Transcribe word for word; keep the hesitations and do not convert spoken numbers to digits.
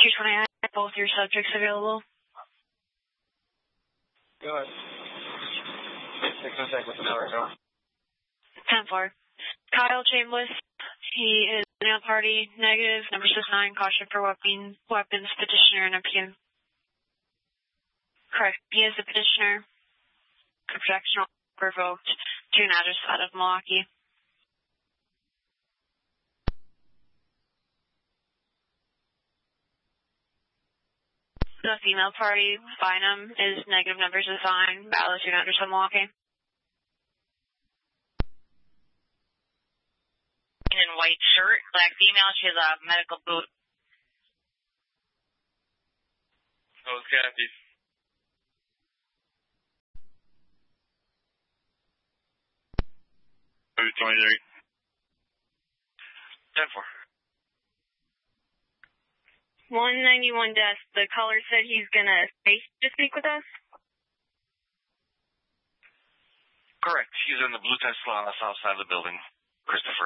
two twenty-nine, both your subjects available. Go ahead. Take contact with the tower, go. ten four. Kyle Chambliss, he is in a party, negative, number six nine, caution for weapon, weapons, petitioner, and a P M. Correct, he is the petitioner. Protection revoked to an address out of Milwaukee. The female party, Bynum, is negative numbers assigned, valid to an address of Milwaukee. In white shirt, black female, she has a medical boot. Oh, it's Kathy. two twenty-three. ten four. one ninety-one desk, the caller said he's going to space to speak with us? Correct. He's in the blue Tesla on the south side of the building. Christopher.